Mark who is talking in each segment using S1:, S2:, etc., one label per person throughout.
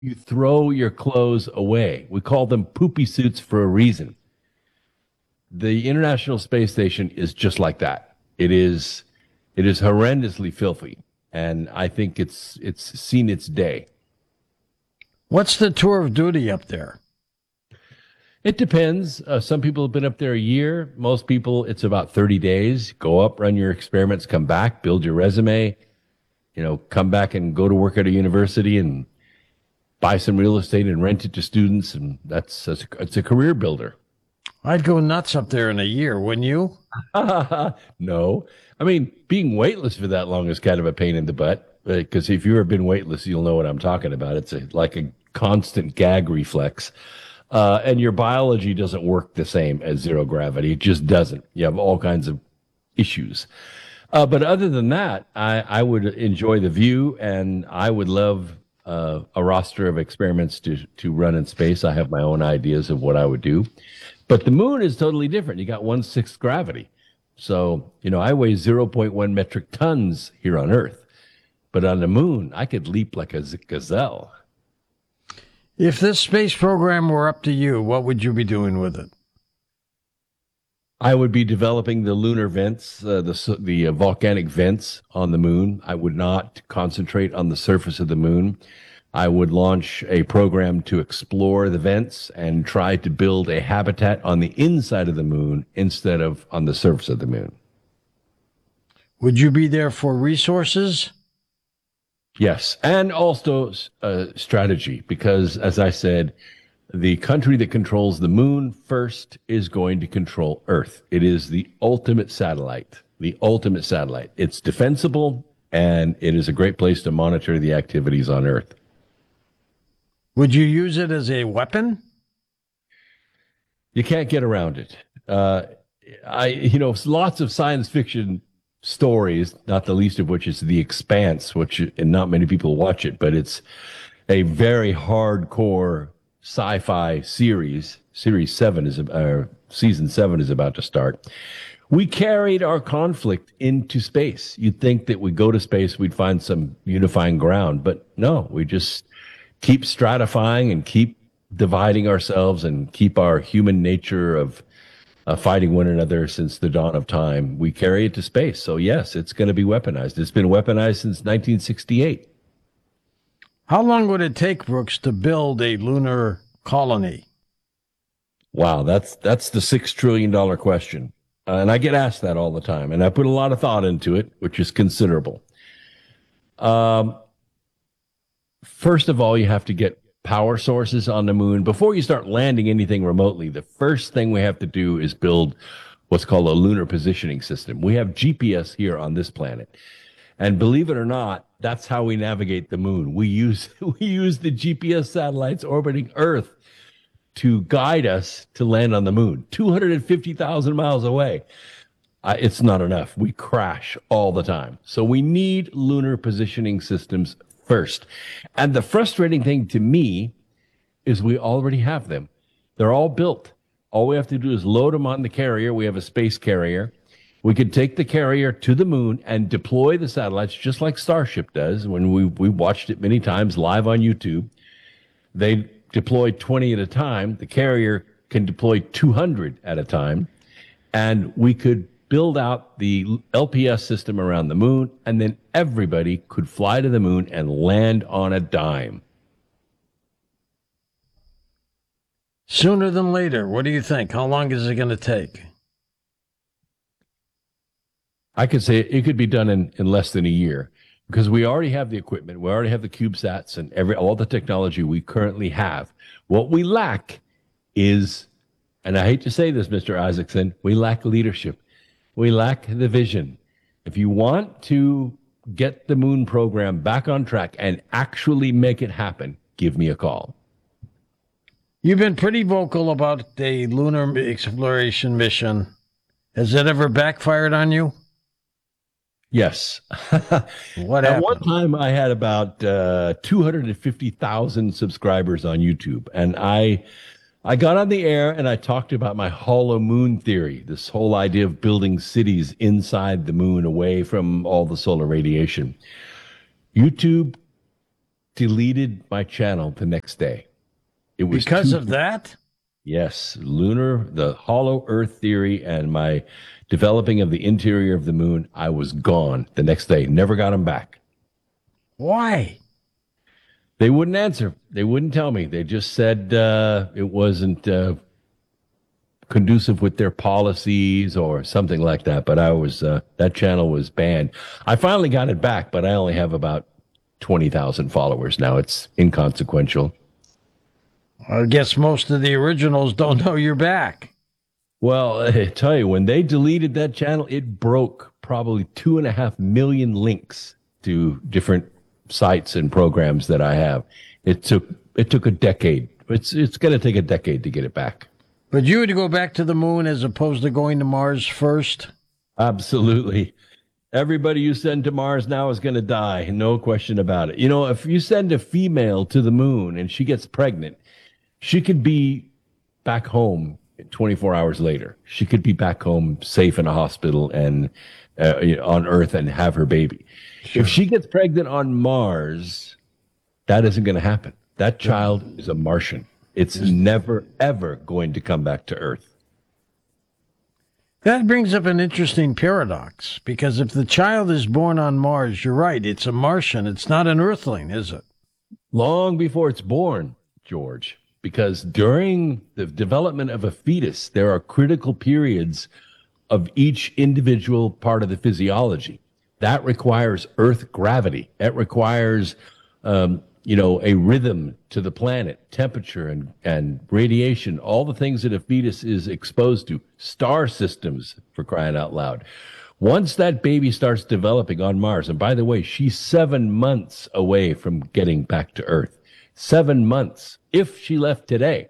S1: you throw your clothes away. We call them poopy suits for a reason. The International Space Station is just like that. It is horrendously filthy, and I think it's seen its day.
S2: What's the tour of duty up there?
S1: It depends. Some people have been up there a year. Most people, it's about 30 days. Go up, run your experiments, come back, build your resume, come back and go to work at a university and buy some real estate and rent it to students. And it's a career builder.
S2: I'd go nuts up there in a year, wouldn't you?
S1: No. I mean, being weightless for that long is kind of a pain in the butt because if you've ever been weightless, you'll know what I'm talking about. It's like a constant gag reflex. And your biology doesn't work the same as zero gravity. It just doesn't. You have all kinds of issues. But other than that, I would enjoy the view, and I would love a roster of experiments to run in space. I have my own ideas of what I would do. But the moon is totally different. You got 1/6 gravity. So, I weigh zero point 0.1 metric tons here on Earth. But on the moon, I could leap like a gazelle.
S2: If this space program were up to you, what would you be doing with it?
S1: I would be developing the lunar vents, the volcanic vents on the moon. I would not concentrate on the surface of the moon. I would launch a program to explore the vents and try to build a habitat on the inside of the moon instead of on the surface of the moon.
S2: Would you be there for resources?
S1: Yes, and also strategy, because as I said, the country that controls the moon first is going to control Earth. It is the ultimate satellite, the ultimate satellite. It's defensible, and it is a great place to monitor the activities on Earth.
S2: Would you use it as a weapon?
S1: You can't get around it. Lots of science fiction stories, not the least of which is The Expanse, and not many people watch it, but it's a very hardcore sci-fi series. Season 7 is about to start. We carried our conflict into space. You'd think that we'd go to space, we'd find some unifying ground, but no, we just keep stratifying and keep dividing ourselves and keep our human nature of fighting one another since the dawn of time. We carry it to space. So yes, it's going to be weaponized. It's been weaponized since 1968.
S2: How long would it take, Brooks, to build a lunar colony?
S1: Wow, that's the $6 trillion question. And I get asked that all the time. And I put a lot of thought into it, which is considerable. First of all, you have to get power sources on the moon. Before you start landing anything remotely, the first thing we have to do is build what's called a lunar positioning system. We have GPS here on this planet. And believe it or not, that's how we navigate the moon. We use the GPS satellites orbiting Earth to guide us to land on the moon, 250,000 miles away. It's not enough. We crash all the time. So we need lunar positioning systems first. And the frustrating thing to me is we already have them. They're all built. All we have to do is load them on the carrier. We have a space carrier. We could take the carrier to the moon and deploy the satellites just like Starship does. When we watched it many times live on YouTube, they deploy 20 at a time. The carrier can deploy 200 at a time. And we could build out the LPS system around the moon, and then everybody could fly to the moon and land on a dime.
S2: Sooner than later. What do you think? How long is it going to take?
S1: I could say it could be done in less than a year because we already have the equipment. We already have the CubeSats and all the technology we currently have. What we lack is, and I hate to say this, Mr. Isaacson, we lack leadership. We lack the vision. If you want to get the moon program back on track and actually make it happen, give me a call.
S2: You've been pretty vocal about the lunar exploration mission. Has it ever backfired on you?
S1: Yes.
S2: What
S1: At
S2: happened?
S1: one time, I had about 250,000 subscribers on YouTube, and I got on the air and I talked about my hollow moon theory, this whole idea of building cities inside the moon away from all the solar radiation. YouTube deleted my channel the next day. It was
S2: Because of that?
S1: yes, the hollow Earth theory, and my developing of the interior of the moon. I was gone the next day. Never got them back.
S2: Why?
S1: They wouldn't answer. They wouldn't tell me. They just said it wasn't conducive with their policies or something like that. But that channel was banned. I finally got it back, but I only have about 20,000 followers now. It's inconsequential.
S2: I guess most of the originals don't know you're back.
S1: Well, I tell you, when they deleted that channel, it broke probably 2.5 million links to different sites and programs that I have. It took a decade. It's going to take a decade to get it back.
S2: But you would go back to the moon as opposed to going to Mars first?
S1: Absolutely. Everybody you send to Mars now is going to die. No question about it. You know, if you send a female to the moon and she gets pregnant, she could be back home 24 hours later. She could be back home safe in a hospital and on Earth and have her baby. Sure. If she gets pregnant on Mars, that isn't going to happen. That child is a Martian. It's never, ever going to come back to Earth.
S2: That brings up an interesting paradox, because if the child is born on Mars, you're right, it's a Martian. It's not an Earthling, is it?
S1: Long before it's born, George, because during the development of a fetus, there are critical periods of each individual part of the physiology. That requires Earth gravity. It requires, a rhythm to the planet, temperature and radiation, all the things that a fetus is exposed to, star systems, for crying out loud. Once that baby starts developing on Mars, and by the way, she's 7 months away from getting back to Earth. 7 months, if she left today.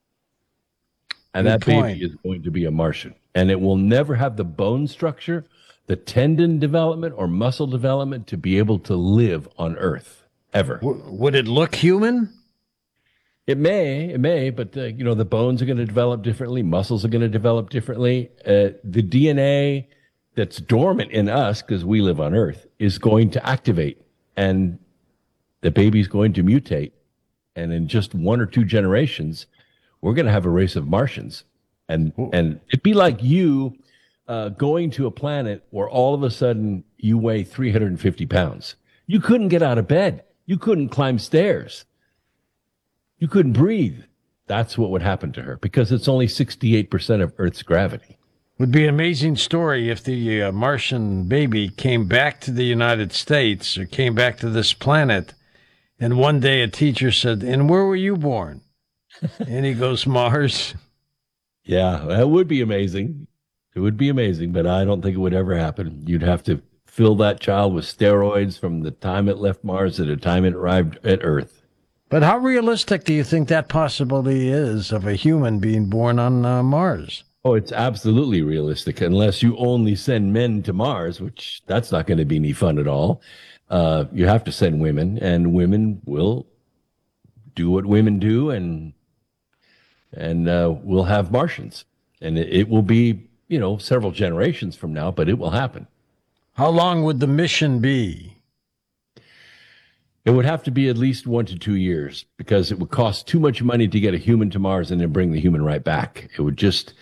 S1: And that baby is going to be a Martian. And it will never have the bone structure, the tendon development, or muscle development to be able to live on Earth. Ever.
S2: Would it look human?
S1: It may, but the bones are going to develop differently. Muscles are going to develop differently. The DNA that's dormant in us, because we live on Earth, is going to activate, and the baby's going to mutate. And in just 1 or 2 generations, we're going to have a race of Martians. And it'd be like you going to a planet where all of a sudden you weigh 350 pounds. You couldn't get out of bed. You couldn't climb stairs. You couldn't breathe. That's what would happen to her, because it's only 68% of Earth's gravity.
S2: Would be an amazing story if the Martian baby came back to the United States or came back to this planet, and one day a teacher said, "And where were you born?" And he goes, "Mars."
S1: Yeah, that would be amazing. It would be amazing, but I don't think it would ever happen. You'd have to fill that child with steroids from the time it left Mars to the time it arrived at Earth.
S2: But how realistic do you think that possibility is of a human being born on Mars?
S1: Oh, it's absolutely realistic, unless you only send men to Mars, which that's not going to be any fun at all. You have to send women, and women will do what women do, and we'll have Martians. And it will be, several generations from now, but it will happen.
S2: How long would the mission be?
S1: It would have to be at least 1 to 2 years, because it would cost too much money to get a human to Mars and then bring the human right back. It would just,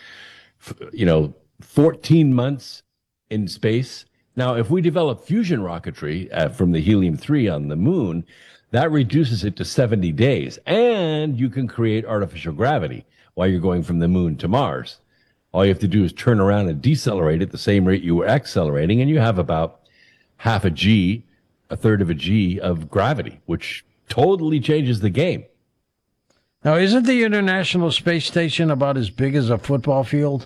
S1: 14 months in space. Now, if we develop fusion rocketry from the helium-3 on the moon, that reduces it to 70 days. And you can create artificial gravity while you're going from the moon to Mars. All you have to do is turn around and decelerate at the same rate you were accelerating, and you have about half a G, a third of a G of gravity, which totally changes the game.
S2: Now, isn't the International Space Station about as big as a football field?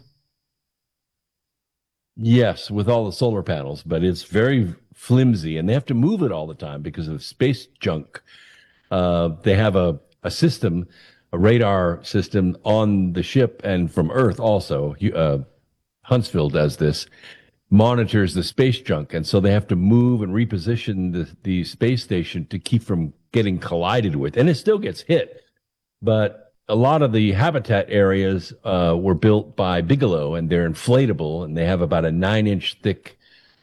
S1: Yes, with all the solar panels, but it's very flimsy, and they have to move it all the time because of space junk. They have a system, a radar system on the ship and from Earth also. Huntsville does this, monitors the space junk. And so they have to move and reposition the space station to keep from getting collided with. And it still gets hit. But a lot of the habitat areas were built by Bigelow, and they're inflatable, and they have about a 9-inch thick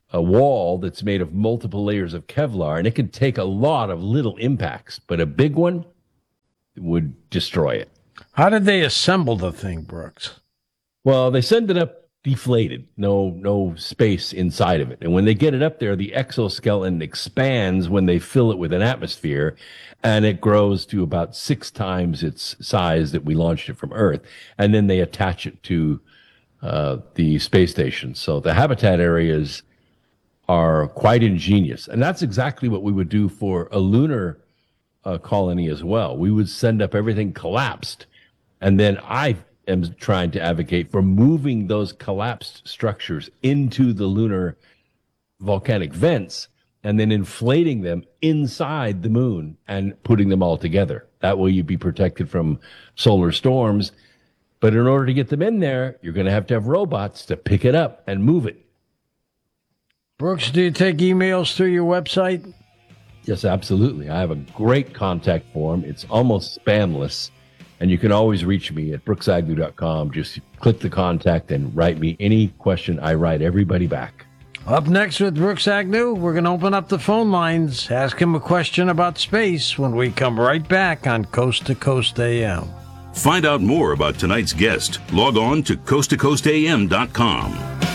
S1: a wall that's made of multiple layers of Kevlar, and it can take a lot of little impacts, but a big one would destroy it.
S2: How did they assemble the thing, Brooks?
S1: Well, they send it up deflated, no space inside of it. And when they get it up there, the exoskeleton expands when they fill it with an atmosphere, and it grows to about 6 times its size that we launched it from Earth. And then they attach it to the space station. So the habitat areas are quite ingenious. And that's exactly what we would do for a lunar colony as well. We would send up everything collapsed, and then I am trying to advocate for moving those collapsed structures into the lunar volcanic vents and then inflating them inside the moon and putting them all together. That way you'd be protected from solar storms. But in order to get them in there, you're going to have robots to pick it up and move it.
S2: Brooks, do you take emails through your website?
S1: Yes, absolutely. I have a great contact form. It's almost spamless. And you can always reach me at brooksagnew.com. Just click the contact and write me any question. I write everybody back.
S2: Up next with Brooks Agnew, we're going to open up the phone lines, ask him a question about space when we come right back on Coast to Coast AM.
S3: Find out more about tonight's guest. Log on to coasttocoastam.com.